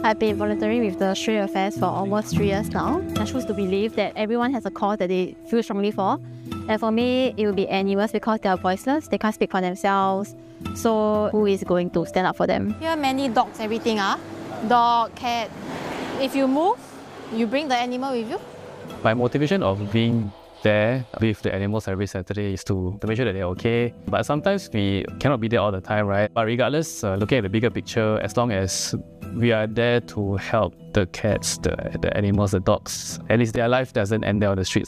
I've been volunteering with the Australia Affairs for almost 3 years now. I choose to believe that everyone has a cause that they feel strongly for. And for me, it will be animals because they are voiceless, they can't speak for themselves. So who is going to stand up for them? Here many dogs, everything dog, cat. If you move, you bring the animal with you. My motivation of being there with the animals every Saturday is to make sure that they're okay. But sometimes we cannot be there all the time, right? But regardless, looking at the bigger picture, as long as we are there to help the cats, the animals, the dogs, at least their life doesn't end there on the streets.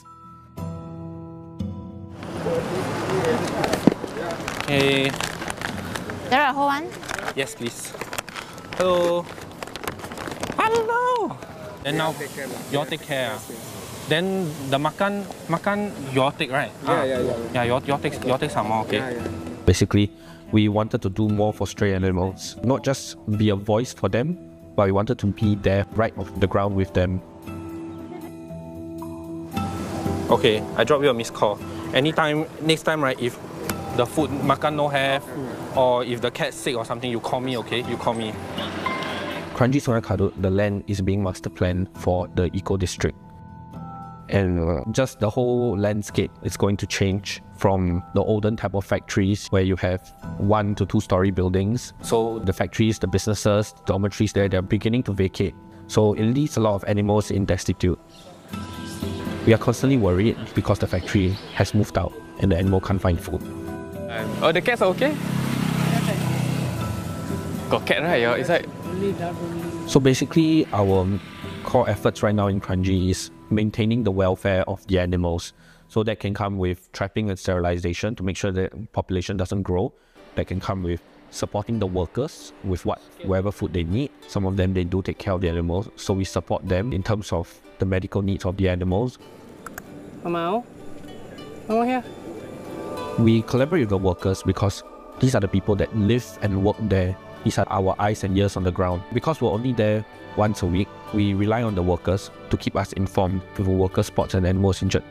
Hey. There are a whole one? Yes, please. Hello. Hello. Then now, you all take care. Then the makan you all take, right? Yeah, you all take some more, okay? Basically, we wanted to do more for stray animals. Not just be a voice for them, but we wanted to be there right off the ground with them. Okay, I drop you a missed call. Anytime, next time, right, if the food makan no have, or if the cat's sick or something, you call me, okay? You call me. Kranji Sungai Kadut, the land is being master planned for the eco district. And just the whole landscape is going to change from the olden type of factories where you have 1 to 2 story buildings. So the factories, the businesses, dormitories there, they're beginning to vacate. So it leaves a lot of animals in destitute. We are constantly worried because the factory has moved out and the animal can't find food. Oh, the cats are okay? Got cat, right? It's like... So basically, our core efforts right now in Kranji is maintaining the welfare of the animals. So that can come with trapping and sterilization to make sure the population doesn't grow. That can come with supporting the workers with whatever food they need. Some of them, they do take care of the animals. So we support them in terms of the medical needs of the animals. Mao, over here. We collaborate with the workers because these are the people that live and work there. These are our eyes and ears on the ground. Because we're only there once a week, we rely on the workers to keep us informed if a worker spots an animal is injured.